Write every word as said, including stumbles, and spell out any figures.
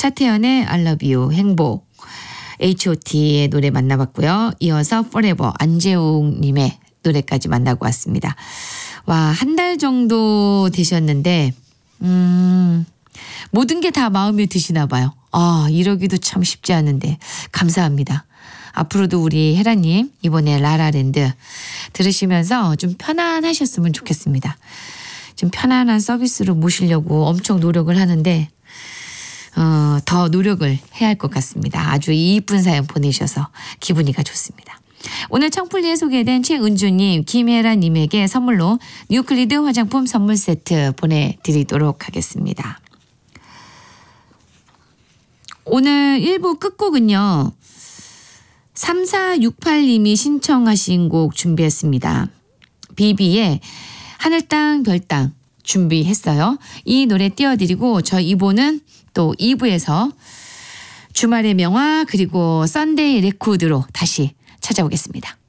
차태현의 I love you 행복, 에이치 오 티의 노래 만나봤고요. 이어서 Forever 안재웅님의 노래까지 만나고 왔습니다. 와, 한 달 정도 되셨는데 음, 모든 게 다 마음에 드시나 봐요. 아, 이러기도 참 쉽지 않은데 감사합니다. 앞으로도 우리 혜라님 이번에 라라랜드 들으시면서 좀 편안하셨으면 좋겠습니다. 좀 편안한 서비스로 모시려고 엄청 노력을 하는데 어, 더 노력을 해야 할 것 같습니다. 아주 이쁜 사연 보내셔서 기분이가 좋습니다. 오늘 청풀리에 소개된 최은주님, 김혜라님에게 선물로 뉴클리드 화장품 선물 세트 보내드리도록 하겠습니다. 오늘 일 부 끝곡은요. 삼사육팔님이 신청하신 곡 준비했습니다. 비비의 하늘 땅 별 땅 준비했어요. 이 노래 띄워드리고 저 이 부는 또 이 부에서 주말의 명화 그리고 썬데이 레코드로 다시 찾아오겠습니다.